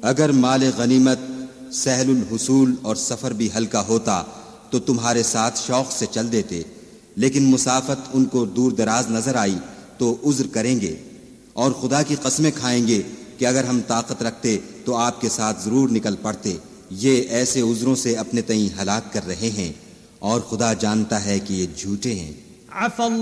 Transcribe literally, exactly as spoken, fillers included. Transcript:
अगर माले गनीमत, सहलुल हुसूल और सफर भी हल्का होता तो तुम्हारे साथ शौक से चल देते, लेकिन मुसाफत उनको दूर दराज नजर आई तो उज्र करेंगे और खुदा की कसमें खाएंगे कि अगर हम ताकत रखते तो आपके साथ जरूर निकल पड़ते। ये ऐसे उज्रों से अपने तईं हलाक कर रहे हैं और खुदा जानता है कि ये झूठे हैं।